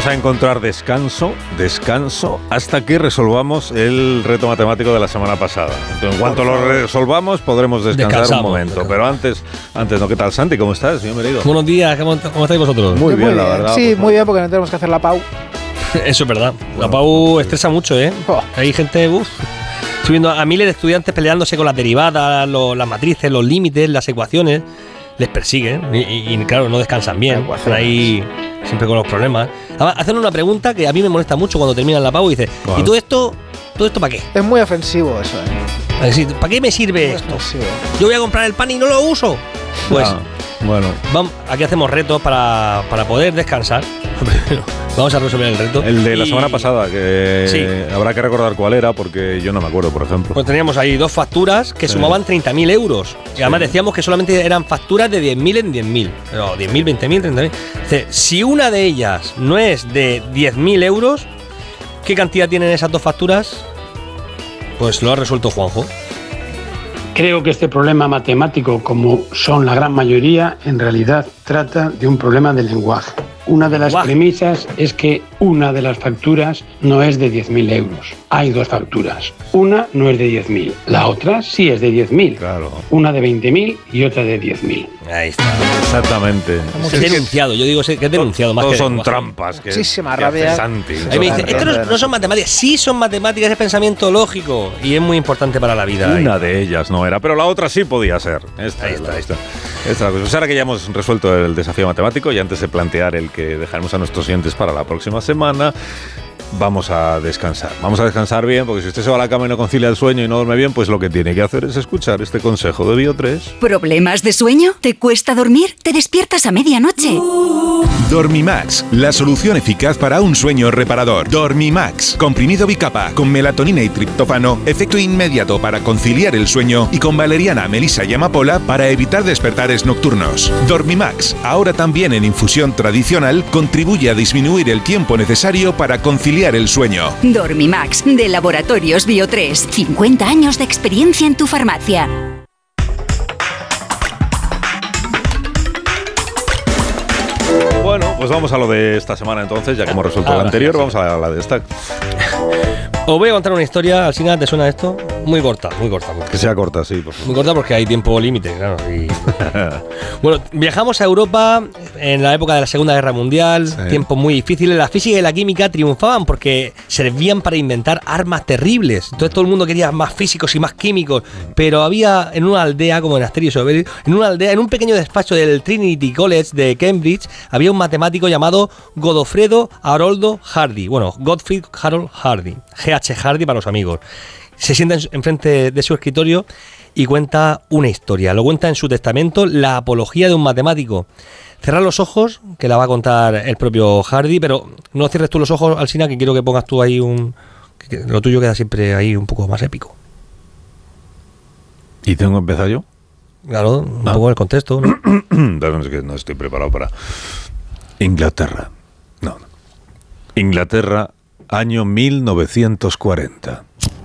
vamos a encontrar descanso, hasta que resolvamos el reto matemático de la semana pasada. Entonces, en cuanto lo resolvamos, podremos descansar un momento. Pero antes, ¿no? ¿Qué tal, Santi? ¿Cómo estás? Bienvenido. Buenos días, ¿cómo estáis vosotros? Muy bien, la verdad. Sí, muy bien, porque no tenemos que hacer la PAU. Eso es verdad. La PAU estresa mucho, ¿eh? Hay gente, estoy viendo a miles de estudiantes peleándose con las derivadas, las matrices, los límites, las ecuaciones. Les persiguen y claro, no descansan bien. Están ahí siempre con los problemas. Además, hacen una pregunta que a mí me molesta mucho cuando terminan la PAU y dice, ¿y todo esto para qué? Es muy ofensivo eso, Es decir, ¿para qué me sirve esto? Yo voy a comprar el pan y no lo uso. Pues, bueno. Aquí hacemos retos para poder descansar. Vamos a resolver el reto. El de la semana pasada, que sí. Habrá que recordar cuál era, porque yo no me acuerdo, por ejemplo. Pues teníamos ahí 2 facturas que sumaban 30.000 euros. Y además decíamos que solamente eran facturas de 10.000 en 10.000. No, 10.000, 20.000, 30.000. Si una de ellas no es de 10.000 euros, ¿qué cantidad tienen esas 2 facturas? Pues lo ha resuelto Juanjo. Creo que este problema matemático, como son la gran mayoría, en realidad trata de un problema de lenguaje. Una de las premisas es que una de las facturas no es de 10.000 euros. Hay 2 facturas. Una no es de 10.000. La otra sí es de 10.000. Claro. Una de 20.000 y otra de 10.000. Ahí está. Exactamente. Es denunciado. Yo digo que es denunciado más todos que son lenguaje. trampas. Muchísima rabia. Ahí me dice, esto no son matemáticas. Sí son matemáticas, es pensamiento lógico. Y es muy importante para la vida. Una de ellas no era, pero la otra sí podía ser. Ahí está. Pues ahora que ya hemos resuelto el desafío matemático y antes de plantear el que dejaremos a nuestros oyentes para la próxima semana, vamos a descansar. Vamos a descansar bien, porque si usted se va a la cama y no concilia el sueño y no duerme bien, pues lo que tiene que hacer es escuchar este consejo de Bio3. ¿Problemas de sueño? ¿Te cuesta dormir? ¿Te despiertas a medianoche? Dormimax, la solución eficaz para un sueño reparador. Dormimax, comprimido bicapa con melatonina y triptófano, efecto inmediato para conciliar el sueño, y con valeriana, melisa y amapola para evitar despertares nocturnos. Dormimax, ahora también en infusión tradicional, contribuye a disminuir el tiempo necesario para conciliar el sueño. Dormimax, de Laboratorios Bio3. 50 años de experiencia en tu farmacia. Bueno, pues vamos a lo de esta semana entonces, ya que hemos resuelto la anterior, vamos a la de esta. Os voy a contar una historia, al final, ¿te suena esto? Muy corta. Que sea corta, sí, por favor. Muy corta porque hay tiempo límite, claro. Bueno, viajamos a Europa en la época de la Segunda Guerra Mundial, tiempos muy difíciles. La física y la química triunfaban porque servían para inventar armas terribles. Entonces todo el mundo quería más físicos y más químicos, pero había en una aldea, como en Asterix y Obelix, en un pequeño despacho del Trinity College de Cambridge, había un matemático llamado Godofredo Haroldo Hardy. Bueno, Gottfried Harold Hardy. G.H. Hardy para los amigos. Se sienta enfrente de su escritorio y cuenta una historia. Lo cuenta en su testamento, la apología de un matemático. Cerrar los ojos, que la va a contar el propio Hardy, pero no cierres tú los ojos, Alsina, que quiero que pongas tú ahí que lo tuyo queda siempre ahí un poco más épico. ¿Y tengo que empezar yo? Claro, un poco el contexto, ¿no? Es que no estoy preparado para... Inglaterra. No. Inglaterra, año 1940.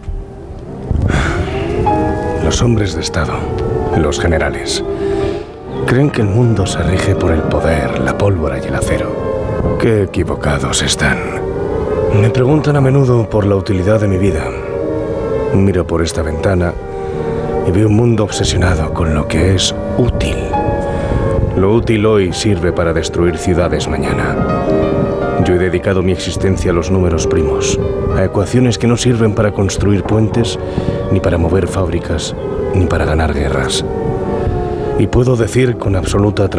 Los hombres de Estado, los generales, creen que el mundo se rige por el poder, la pólvora y el acero. Qué equivocados están. Me preguntan a menudo por la utilidad de mi vida. Miro por esta ventana y veo un mundo obsesionado con lo que es útil. Lo útil hoy sirve para destruir ciudades mañana. Yo he dedicado mi existencia a los números primos, a ecuaciones que no sirven para construir puentes, ni para mover fábricas, ni para ganar guerras. Y puedo decir con absoluta